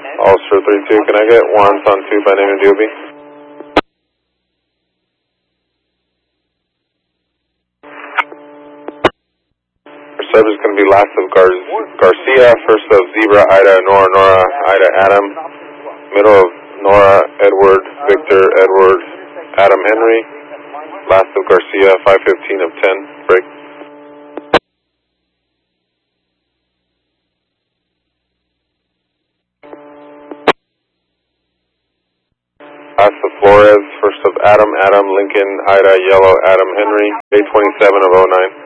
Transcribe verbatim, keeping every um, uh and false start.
Ulster three two, can I get once on two by name and D O B? Sub is going to be last of Gar Garcia, first of Zebra, Ida, Nora, Nora, Ida, Adam, middle of Nora, Edward, Victor, Edward, Adam, Henry, last of Garcia, five fifteen of ten, break. Last of Flores, first of Adam, Adam, Lincoln, Ida, Yellow, Adam, Henry, A twenty-seven of oh nine.